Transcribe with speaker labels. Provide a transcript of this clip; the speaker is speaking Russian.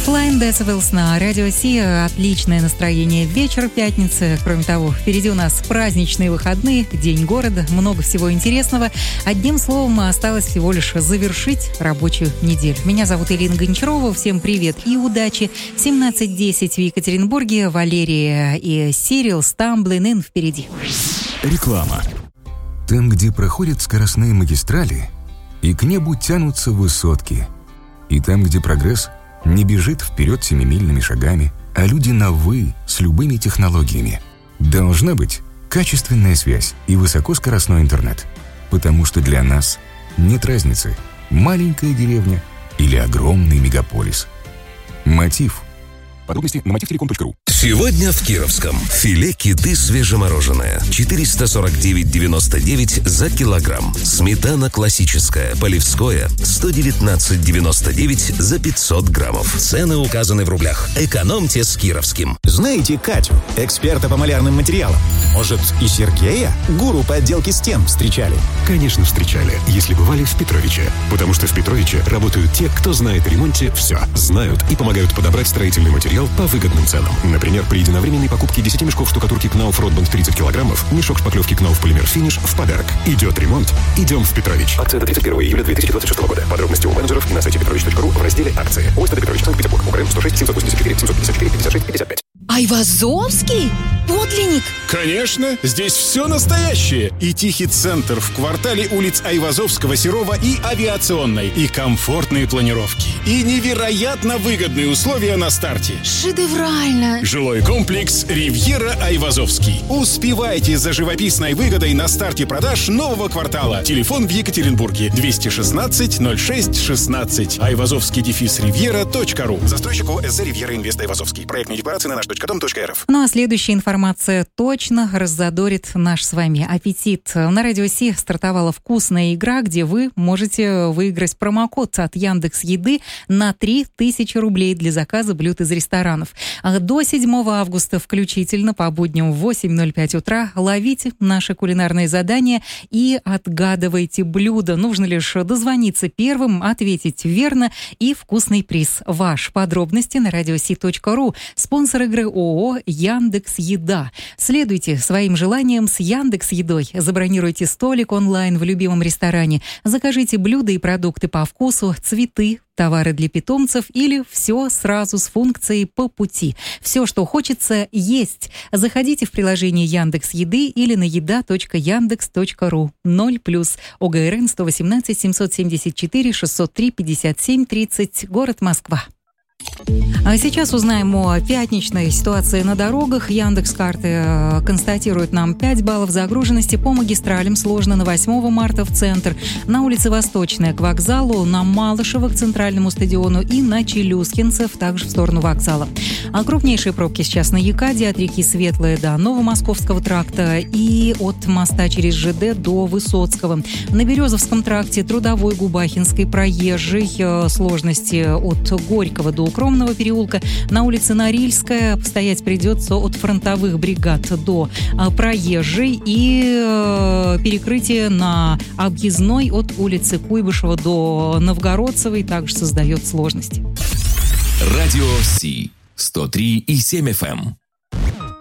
Speaker 1: Flying Decibels на Радио Си. Отличное настроение. Вечер пятницы. Кроме того, впереди у нас праздничные выходные, День города, много всего интересного. Одним словом, осталось всего лишь завершить рабочую неделю. Меня зовут Элина Гончарова. Всем привет и удачи. 17:10 в Екатеринбурге. Валерия и Сирил Stumbling In впереди.
Speaker 2: Реклама. Там, где проходят скоростные магистрали, и к небу тянутся высотки. И там, где прогресс не бежит вперед семимильными шагами, а люди на «вы» с любыми технологиями. Должна быть качественная связь и высокоскоростной интернет. Потому что для нас нет разницы, маленькая деревня или огромный мегаполис. Мотив. Подробности на motivtelecom.ru.
Speaker 3: Сегодня в Кировском. Филе киты свежемороженое. 449,99 за килограмм. Сметана классическая. Полевское. 119,99 за 500 граммов. Цены указаны в рублях. Экономьте с Кировским.
Speaker 4: Знаете Катю, эксперта по малярным материалам? Может, и Сергея, гуру по отделке стен, встречали?
Speaker 5: Конечно, встречали, если бывали в Петровиче. Потому что в Петровиче работают те, кто знает о ремонте все. Знают и помогают подобрать строительный материал по выгодным ценам. Например, при единовременной покупке 10 мешков штукатурки Knauf Ротбанд 30 килограммов, мешок шпаклевки Knauf Полимер Финиш в подарок. Идет ремонт, идем в Петрович. Акция до 31 июля 2026 года. Подробности у менеджеров и на сайте petrovich.ru в разделе «Акции». ОСТ Петрович, Санкт-Петербург. УКРН 106 784 754 56 55.
Speaker 6: Айвазовский? Подлинник?
Speaker 7: Конечно, здесь все настоящее. И тихий центр в квартале улиц Айвазовского, Серова и Авиационной. И комфортные планировки. И невероятно выгодные условия на старте.
Speaker 6: Шедеврально.
Speaker 7: Жилой комплекс «Ривьера Айвазовский». Успевайте за живописной выгодой на старте продаж нового квартала. Телефон в Екатеринбурге 216 06 16. Айвазовский-ривьера.ру. Застройщик ОСЗ «Ривьера Инвест Айвазовский». Проектные декларации на наш.дом.рф.
Speaker 1: Ну а следующая информация точно раззадорит наш с вами аппетит. На Радио Си стартовала вкусная игра, где вы можете выиграть промокод от Яндекс.Еды на 3000 рублей для заказа блюд из ресторанов. До 7 августа включительно по будням в 8:05 утра ловите наши кулинарные задания и отгадывайте блюда. Нужно лишь дозвониться первым, ответить верно, и вкусный приз ваш. Подробности на radiosi.ru. Спонсор игры ООО «Яндекс.Еда». Следуйте своим желаниям с Яндекс.Едой. Забронируйте столик онлайн в любимом ресторане. Закажите блюда и продукты по вкусу, цветы, товары для питомцев или все сразу с функцией «по пути». Все, что хочется, есть. Заходите в приложение Яндекс.Еды или на еда.яндекс.ру. 0+. ОГРН 118 774 603 57 30. Город Москва. А сейчас узнаем о пятничной ситуации на дорогах. Яндекс.Карты констатирует нам 5 баллов загруженности по магистралям. Сложно на 8 марта в центр, на улице Восточная к вокзалу, на Малышево к центральному стадиону и на Челюскинцев, также в сторону вокзала. А крупнейшие пробки сейчас на Екаде от реки Светлая до Новомосковского тракта и от моста через ЖД до Высоцкого. На Березовском тракте, Трудовой, Губахинской, Проезжей сложности от Горького до Укромного переулка. На улице Норильская постоять придется от Фронтовых бригад до Проезжей и перекрытие на Объездной от улицы Куйбышева до Новгородцевой также создает сложности.
Speaker 3: Радио Си 103,7 FM.